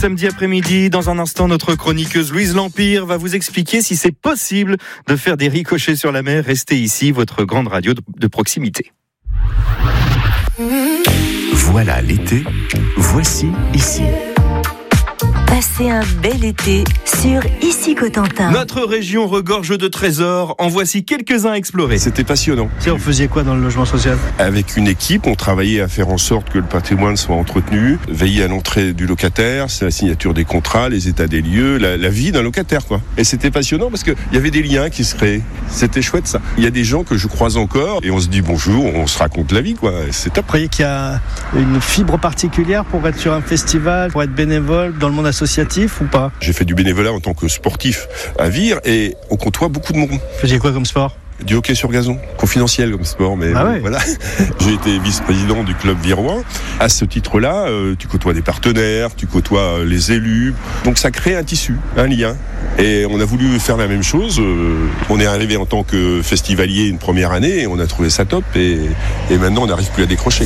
Samedi après-midi, dans un instant, notre chroniqueuse Louise L'Empire va vous expliquer si c'est possible de faire des ricochets sur la mer. Restez ici, votre grande radio de proximité. Voilà l'été, voici ici. Passez un bel été sur Ici Cotentin. Notre région regorge de trésors. En voici quelques-uns à explorer. C'était passionnant. On faisait quoi dans le logement social ? Avec une équipe, on travaillait à faire en sorte que le patrimoine soit entretenu, veiller à l'entrée du locataire, c'est la signature des contrats, les états des lieux, la vie d'un locataire, quoi. Et c'était passionnant parce qu'il y avait des liens qui se créaient. C'était chouette, ça. Il y a des gens que je croise encore et on se dit bonjour, on se raconte la vie, quoi. C'est top. Vous croyez qu'il y a une fibre particulière pour être sur un festival, pour être bénévole dans le monde associatif ou pas ? J'ai fait du bénévolat en tant que sportif à Vire et on côtoie beaucoup de monde. Vous faisiez quoi comme sport ? Du hockey sur gazon, confidentiel comme sport, mais voilà. J'ai été vice-président du club virois. À ce titre-là, tu côtoies des partenaires, tu côtoies les élus. Donc ça crée un tissu, un lien. Et on a voulu faire la même chose. On est arrivé en tant que festivalier une première année et on a trouvé ça top. Et maintenant, on n'arrive plus à décrocher.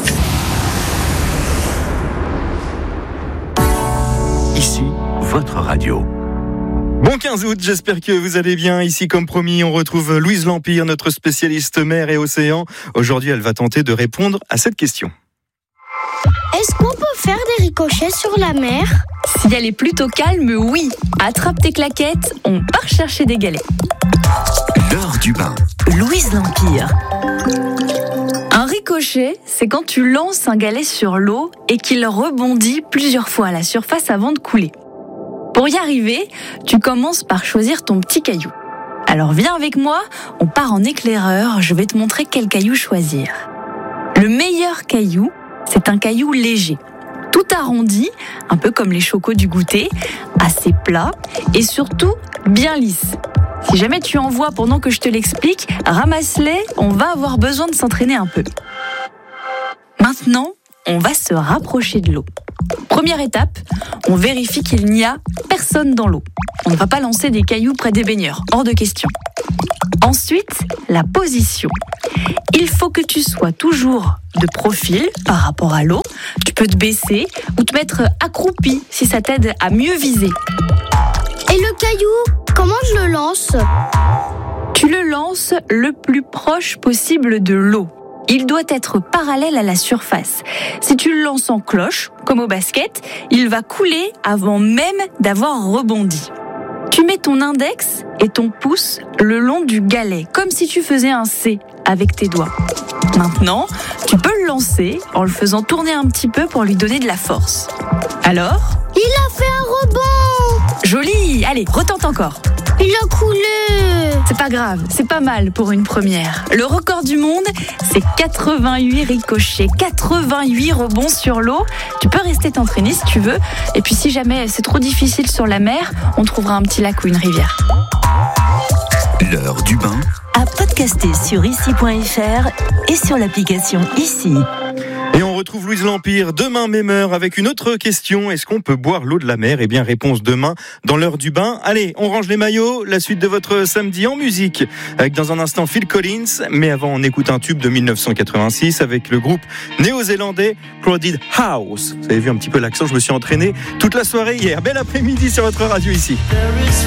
Ici, votre radio. Bon 15 août, j'espère que vous allez bien. Ici, comme promis, on retrouve Louise L'Empire, notre spécialiste mer et océan. Aujourd'hui, elle va tenter de répondre à cette question. Est-ce qu'on peut faire des ricochets sur la mer ? Si elle est plutôt calme, oui. Attrape tes claquettes, on part chercher des galets. L'heure du bain. Louise L'Empire. Un ricochet, c'est quand tu lances un galet sur l'eau et qu'il rebondit plusieurs fois à la surface avant de couler. Pour y arriver, tu commences par choisir ton petit caillou. Alors viens avec moi, on part en éclaireur, je vais te montrer quel caillou choisir. Le meilleur caillou, c'est un caillou léger, tout arrondi, un peu comme les chocos du goûter, assez plat et surtout bien lisse. Si jamais tu en vois pendant que je te l'explique, ramasse-les, on va avoir besoin de s'entraîner un peu. Maintenant, on va se rapprocher de l'eau. Première étape, on vérifie qu'il n'y a personne dans l'eau. On ne va pas lancer des cailloux près des baigneurs, hors de question. Ensuite, la position. Il faut que tu sois toujours de profil par rapport à l'eau. Tu peux te baisser ou te mettre accroupi si ça t'aide à mieux viser. Et le caillou, comment je le lance ? Tu le lances le plus proche possible de l'eau. Il doit être parallèle à la surface. Si tu le lances en cloche, comme au basket, il va couler avant même d'avoir rebondi. Tu mets ton index et ton pouce le long du galet, comme si tu faisais un C avec tes doigts. Maintenant, tu peux le lancer en le faisant tourner un petit peu pour lui donner de la force. Alors ? Il a fait un rebond ! Joli ! Allez, retente encore. Il a coulé ! C'est pas grave, c'est pas mal pour une première. Le record du monde, c'est 88 ricochets, 88 rebonds sur l'eau. Tu peux rester t'entraîner si tu veux. Et puis si jamais c'est trop difficile sur la mer, on trouvera un petit lac ou une rivière. L'heure du bain. À podcaster sur ici.fr et sur l'application Ici. Et on retrouve Louise L'Empire demain même heure avec une autre question. Est-ce qu'on peut boire l'eau de la mer ? Eh bien, réponse demain dans l'heure du bain. Allez, on range les maillots. La suite de votre samedi en musique. Avec dans un instant Phil Collins. Mais avant, on écoute un tube de 1986 avec le groupe néo-zélandais Crowded House. Vous avez vu un petit peu l'accent, je me suis entraîné toute la soirée hier. Bel après-midi sur votre radio ici.